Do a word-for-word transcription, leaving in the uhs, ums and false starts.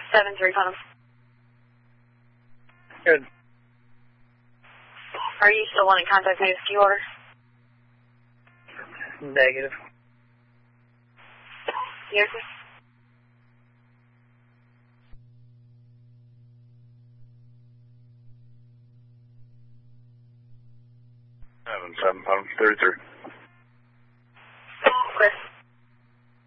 seven three, phone. Good. Are you still wanting contact made with key order? Negative. Yes, sir. Seven seven, phone thirty-three.